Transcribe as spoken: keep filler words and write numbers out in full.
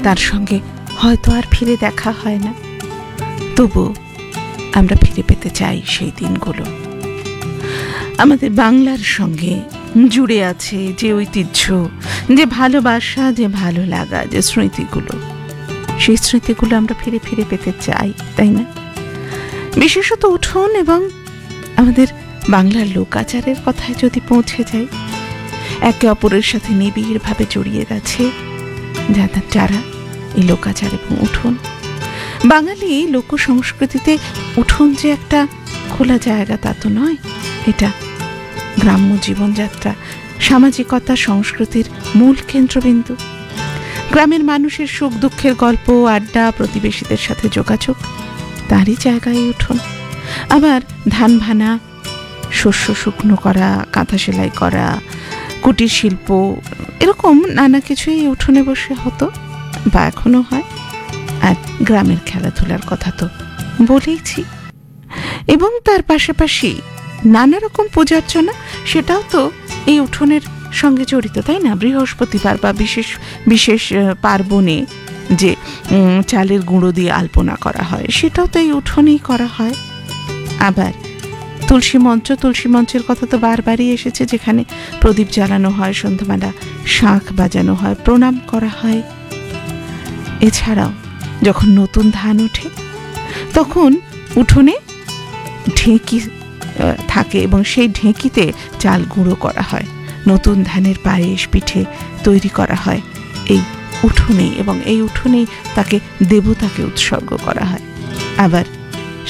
তার সঙ্গে হয়তো আর ফিরে দেখা হয় না, তবু আমরা ফিরে পেতে চাই সেই দিনগুলো। আমাদের বাংলার সঙ্গে জুড়ে আছে যে ঐতিহ্য, যে ভালোবাসা, যে ভালো লাগা, যে স্মৃতিগুলো, সেই স্মৃতিগুলো আমরা ফিরে ফিরে পেতে চাই, তাই না? বিশেষত উঠোন এবং আমাদের বাংলার লোকাচারের কথায় যদি পৌঁছে যাই, একে অপরের সাথে নিবিড়ভাবে জড়িয়ে গেছে যারা এই লোকাচার এবং উঠোন। বাঙালি লোক সংস্কৃতিতে উঠোন যে একটা খোলা জায়গা তা তো নয়, এটা গ্রাম্য জীবনযাত্রা, সামাজিকতা, সংস্কৃতির মূল কেন্দ্রবিন্দু। গ্রামের মানুষের সুখ দুঃখের গল্প, আড্ডা, প্রতিবেশীদের সাথে যোগাযোগ, তারই জায়গায় উঠোন। আবার ধান ভানা, শস্য শুকনো করা, কাঁথা সেলাই করা, কুটির শিল্প, এরকম নানা কিছুই উঠোনে বসে হতো বা এখনো হয়। আর গ্রামের খেলাধুলার কথা তো বলেইছি, এবং তার পাশাপাশি নানা রকম পূজার্চনা, সেটাও তো এই উঠোনের সঙ্গে জড়িত, তাই না? বৃহস্পতিবার বা বিশেষ বিশেষ পার্বণে যে চালের গুঁড়ো দিয়ে আলপনা করা হয়, সেটাও তো এই উঠোনেই করা হয়। আবার তুলসী মঞ্চ, তুলসী মঞ্চের কথা তো বারবারই এসেছে, যেখানে প্রদীপ জ্বালানো হয়, সন্ধ্যাবেলা শাঁখ বাজানো হয়, প্রণাম করা হয়। এছাড়াও যখন নতুন ধান ওঠে তখন উঠোনে ঢেঁকি থাকে এবং সেই ঢেঁকিতে চাল গুঁড়ো করা হয়, নতুন ধানের পায়েস, পিঠে তৈরি করা হয় এই উঠোনেই, এবং এই উঠোনেই তাকে দেবতাকে উৎসর্গ করা হয়। আবার